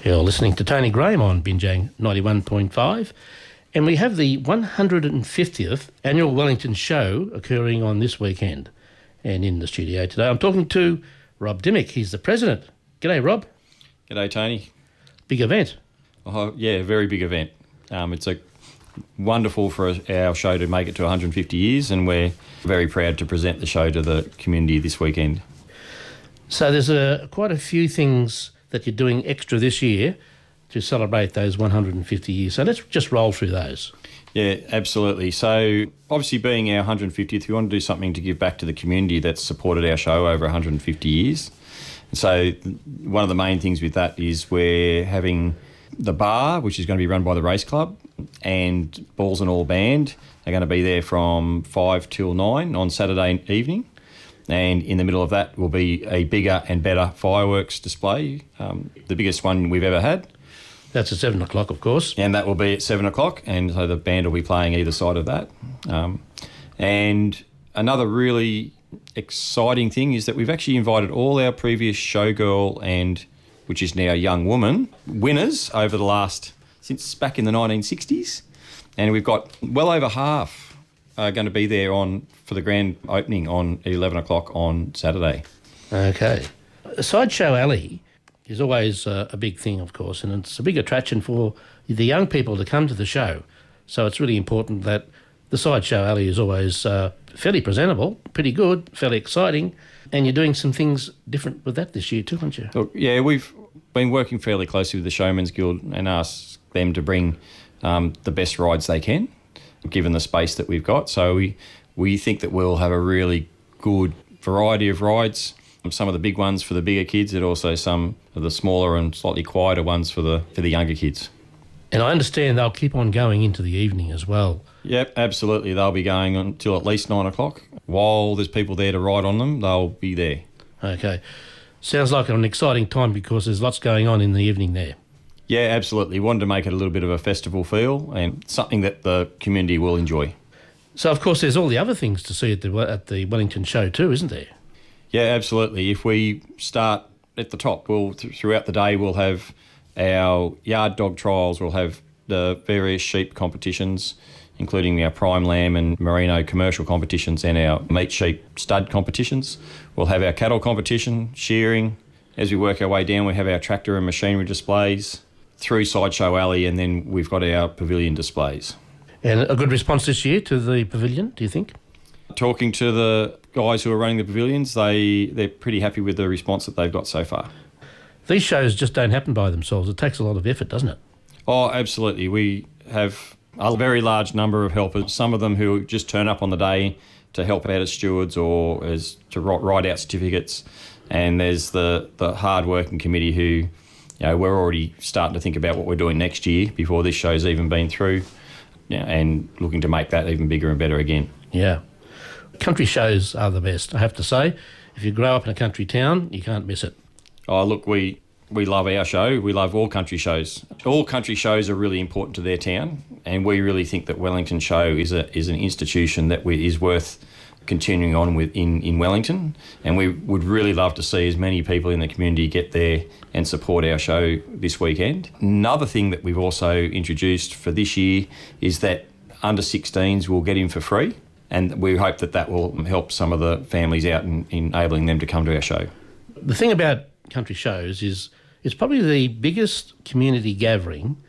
You're listening to Tony Graham on Binjang 91.5, and we have the 150th Annual Wellington Show occurring on this weekend. And in the studio today, I'm talking to Rob Dimmick. He's the president. G'day, Rob. G'day, Tony. Big event. Oh, yeah, very big event. It's wonderful for our show to make it to 150 years, and we're very proud to present the show to the community this weekend. So there's quite a few things that you're doing extra this year to celebrate those 150 years. So let's just roll through those. Yeah, absolutely. So obviously being our 150th, we want to do something to give back to the community that's supported our show over 150 years. And so one of the main things with that is we're having the bar, which is going to be run by the race club, and Balls and All Band are going to be there from 5 till 9 on Saturday evening. And in the middle of that will be a bigger and better fireworks display, the biggest one we've ever had. That's at 7 o'clock, of course. And that will be at 7 o'clock, and so the band will be playing either side of that. And another really exciting thing is that we've actually invited all our previous showgirl and, which is now young woman, winners over the since back in the 1960s. And we've got well over half going to be there for the grand opening on 11 o'clock on Saturday. Okay. Sideshow Alley is always a big thing, of course, and it's a big attraction for the young people to come to the show. So it's really important that the Sideshow Alley is always fairly presentable, pretty good, fairly exciting, and you're doing some things different with that this year too, aren't you? Look, yeah, we've been working fairly closely with the Showman's Guild and asked them to bring the best rides they can, given the space that we've got. So we think that we'll have a really good variety of rides. Some of the big ones for the bigger kids, and also some of the smaller and slightly quieter ones for the younger kids. And I understand they'll keep on going into the evening as well. Yep, absolutely. They'll be going until at least 9 o'clock. While there's people there to ride on them, they'll be there. Okay. Sounds like an exciting time because there's lots going on in the evening there. Yeah, absolutely. Wanted to make it a little bit of a festival feel and something that the community will enjoy. So, of course, there's all the other things to see at the Wellington Show too, isn't there? Yeah, absolutely. If we start at the top, throughout the day we'll have our yard dog trials, we'll have the various sheep competitions, including our prime lamb and merino commercial competitions, and our meat sheep stud competitions. We'll have our cattle competition, shearing. As we work our way down, we have our tractor and machinery displays through Sideshow Alley, and then we've got our pavilion displays. And a good response this year to the pavilion, do you think? Talking to the guys who are running the pavilions, they're pretty happy with the response that they've got so far. These shows just don't happen by themselves. It takes a lot of effort, doesn't it? Oh, absolutely. We have a very large number of helpers, some of them who just turn up on the day to help out as stewards or to write out certificates. And there's the hard-working committee who, we're already starting to think about what we're doing next year before this show's even been through, and looking to make that even bigger and better again. Yeah. Country shows are the best, I have to say. If you grow up in a country town, you can't miss it. Oh, look, we love our show. We love all country shows. All country shows are really important to their town, and we really think that Wellington Show is an institution that is worth continuing on with in Wellington, and we would really love to see as many people in the community get there and support our show this weekend. Another thing that we've also introduced for this year is that under 16s will get in for free, and we hope that will help some of the families out in enabling them to come to our show. The thing about country shows is it's probably the biggest community gathering